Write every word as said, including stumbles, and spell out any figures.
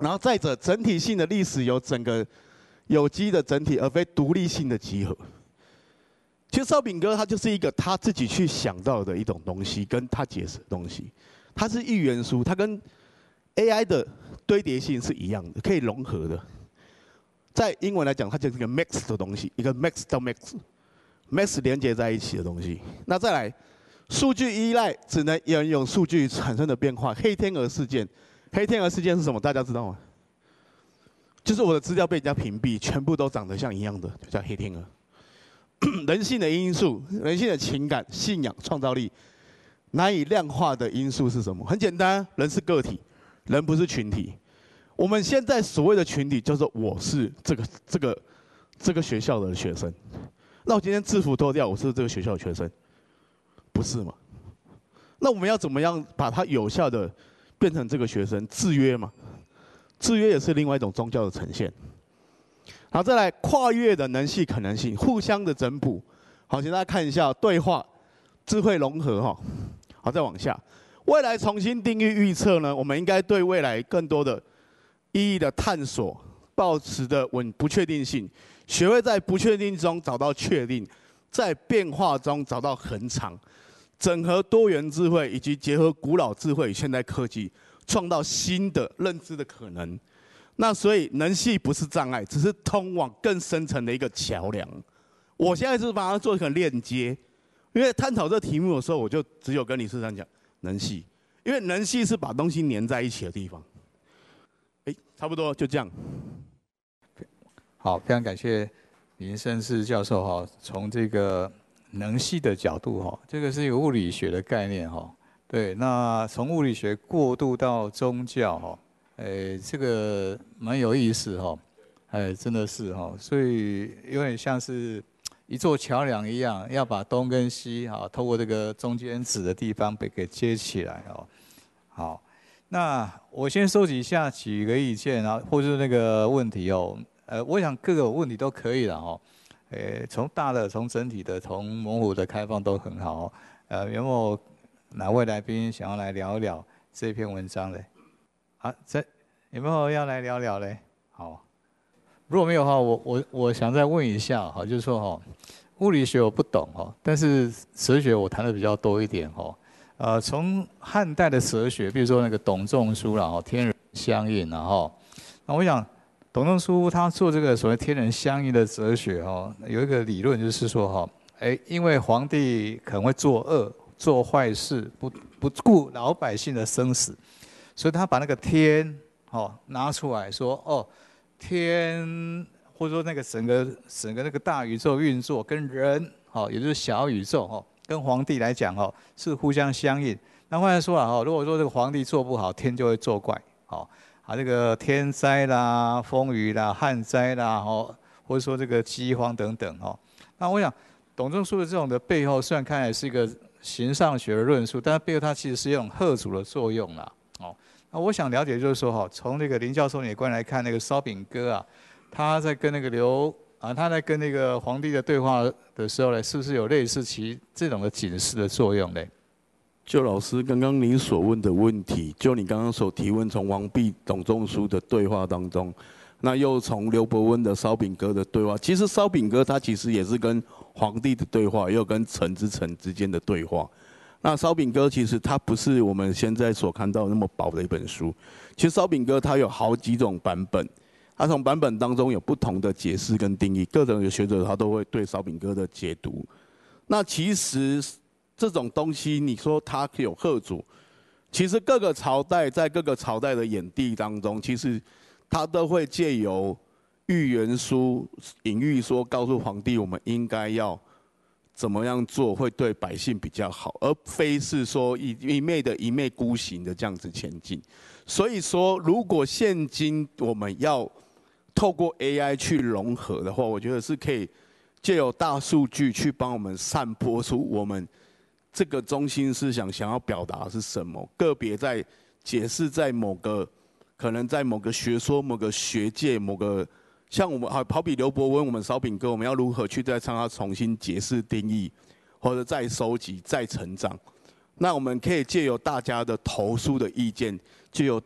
然后再者，整体性的历史有整个有机的整体，而非独立性的集合。其实烧饼哥他就是一个他自己去想到的一种东西，跟他解释的东西，它是一元书，它跟 A I 的堆叠性是一样的，可以融合的。在英文来讲，它就是一个 mix 的东西，一个 mix 到 mix，mix 连接在一起的东西。那再来，数据依赖只能沿用数据产生的变化。黑天鹅事件，黑天鹅事件是什么？大家知道吗？就是我的资料被人家屏蔽，全部都长得像一样的，就叫黑天鹅。人性的因素，人性的情感、信仰、创造力，难以量化的因素是什么？很简单，人是个体，人不是群体。我们现在所谓的群体，叫做我是这个这个这个学校的学生。那我今天制服脱掉，我是这个学校的学生，不是吗？那我们要怎么样把它有效的变成这个学生？制约嘛，制约也是另外一种宗教的呈现。好，再来跨越的能系可能性，互相的整补。好，请大家看一下对话、智慧融合哈。好，再往下，未来重新定义预测呢？我们应该对未来更多的意义的探索，抱持的稳不确定性，学会在不确定中找到确定，在变化中找到恒常，整合多元智慧以及结合古老智慧与现代科技，创造新的认知的可能。那所以能系不是障碍，只是通往更深层的一个桥梁。我现在是把它做一个链接，因为探讨这题目的时候，我就只有跟李世山讲能系，因为能系是把东西粘在一起的地方。哎，差不多就这样。 好，非常感谢林胜志教授哈，从这个能系的角度哈，这个是一个物理学的概念哈。对，那从物理学过渡到宗教哈。诶，这个蛮有意思哈，哎，真的是哈，所以有点像是一座桥梁一样，要把东跟西哈，透过这个中间指的地方被给接起来哦。好，那我先收集一下几个意见啊，或是那个问题哦。呃，我想各个问题都可以了哈。诶，从大的、从整体的、从模糊的开放都很好哦。呃，有没有哪位来宾想要来聊一聊这篇文章嘞？啊，这有没有要来聊聊嘞？好，如果没有的话，我我我想再问一下哈，就是说哈，物理学我不懂哈，但是哲学我谈的比较多一点哈。呃，从汉代的哲学，比如说那个董仲舒啦，哈，天人相应然后，那我想董仲舒他做这个所谓天人相应的哲学哈，有一个理论就是说哈，哎，因为皇帝可能会作恶、做坏事，不不顾老百姓的生死。所以他把那个天，哦，拿出来说，哦，天或者说那个整个整个那个大宇宙运作跟人，哦，也就是小宇宙，哦，跟皇帝来讲，哦，是互相相应。那换句话说啊，哦，如果说这个皇帝做不好，天就会作怪，哦，啊，这个天灾啦、风雨啦、旱灾啦，哦，或者说这个饥荒等等，哦，那我想董仲舒的这种的背后，虽然看来是一个形上学的论述，但是背后它其实是一种吓阻的作用啦。哦，那我想了解就是说哈，从那个林教授你的观点来看，那个烧饼哥啊，他在跟那个刘啊，他在跟那个皇帝的对话的时候呢，是不是有类似其这种的警示的作用呢？ 就老师刚刚您所问的问题，就你刚刚所提问，从王弼、董仲舒的对话当中，那又从刘伯温的烧饼哥的对话，其实烧饼哥他其实也是跟皇帝的对话，也有跟臣之臣之间的对话。那烧饼哥其实它不是我们现在所看到那么薄的一本书，其实烧饼哥它有好几种版本，它从版本当中有不同的解释跟定义，各种的学者他都会对烧饼哥的解读。那其实这种东西，你说它有吓阻，其实各个朝代在各个朝代的演绎当中，其实它都会借由预言书、隐喻说，告诉皇帝我们应该要怎么样做会对百姓比较好，而非是说一一昧的一昧孤行的这样子前进。所以说，如果现今我们要透过 A I 去融合的话，我觉得是可以借由大数据去帮我们散播出我们这个中心思想想要表达的是什么，个别在解释在某个可能在某个学说、某个学界、某个。像我们好好比刘伯温，我们烧饼哥，我们要如何去再让他重新解释定义，或者再收集、再成长？那我们可以借由大家的投诉的意见，借由